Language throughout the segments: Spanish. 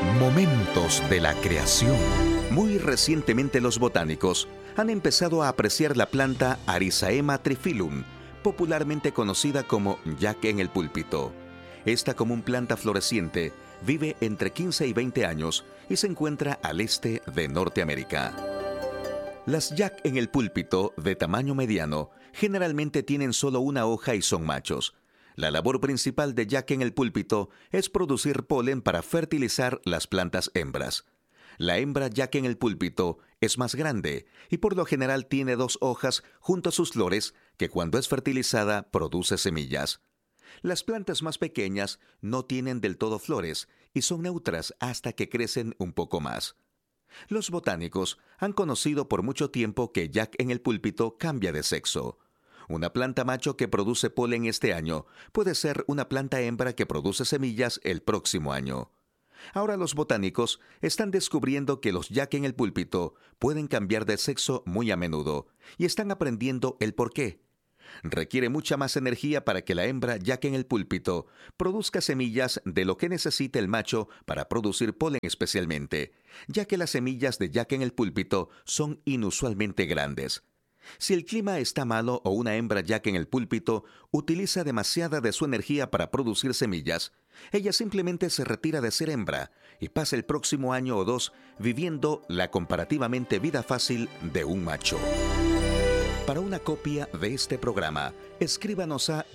Momentos de la creación. Muy recientemente los botánicos han empezado a apreciar la planta Arisaema triphyllum, popularmente conocida como yac en el púlpito. Esta común planta floreciente vive entre 15 y 20 años y se encuentra al este de Norteamérica. Las yac en el púlpito, de tamaño mediano, generalmente tienen solo una hoja y son machos. La labor principal de yac en el púlpito es producir polen para fertilizar las plantas hembras. La hembra yac en el púlpito es más grande y por lo general tiene 2 hojas junto a sus flores que cuando es fertilizada produce semillas. Las plantas más pequeñas no tienen del todo flores y son neutras hasta que crecen un poco más. Los botánicos han conocido por mucho tiempo que yac en el púlpito cambia de sexo. Una planta macho que produce polen este año puede ser una planta hembra que produce semillas el próximo año. Ahora los botánicos están descubriendo que los yac en el púlpito pueden cambiar de sexo muy a menudo y están aprendiendo el porqué. Requiere mucha más energía para que la hembra yac en el púlpito produzca semillas de lo que necesita el macho para producir polen especialmente, ya que las semillas de yac en el púlpito son inusualmente grandes. Si el clima está malo o una hembra yac en el púlpito utiliza demasiada de su energía para producir semillas, ella simplemente se retira de ser hembra y pasa el próximo año o 2 viviendo la comparativamente vida fácil de un macho. Para una copia de este programa, escríbanos a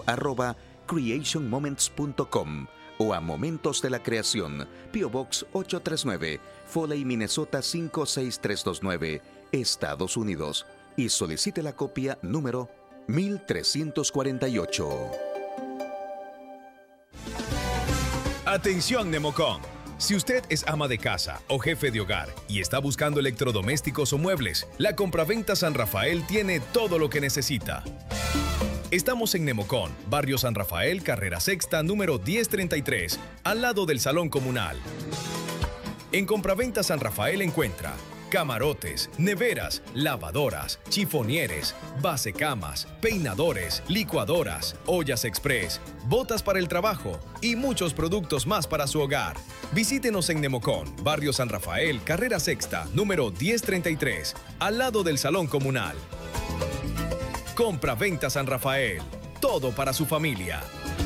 info@creationmoments.com o a Momentos de la Creación, P.O. Box 839, Foley, Minnesota 56329, Estados Unidos, y solicite la copia número 1348. Atención Nemocom. Si usted es ama de casa o jefe de hogar y está buscando electrodomésticos o muebles, la Compraventa San Rafael tiene todo lo que necesita. Estamos en Nemocón, Barrio San Rafael, Carrera Sexta, número 1033, al lado del Salón Comunal. En Compraventa San Rafael encuentra camarotes, neveras, lavadoras, chifonieres, basecamas, peinadores, licuadoras, ollas express, botas para el trabajo y muchos productos más para su hogar. Visítenos en Nemocón, Barrio San Rafael, Carrera Sexta, número 1033, al lado del Salón Comunal. Compraventa San Rafael, todo para su familia.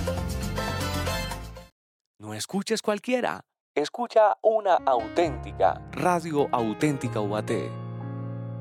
No escuches cualquiera. Escucha una auténtica, Radio Auténtica UAT.